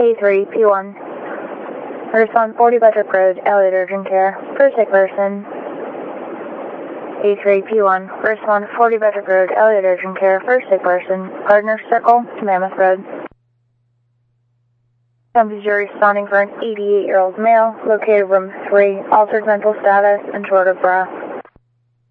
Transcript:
A3P1. Respond 40 Budget Road, Elliott Urgent Care. First sick person. A3P1. Respond 40 Budget Road, Elliott Urgent Care. First sick person. Gardner Circle, Mammoth Road. County jury responding for an 88-year-old male, located room 3, altered mental status and short of breath.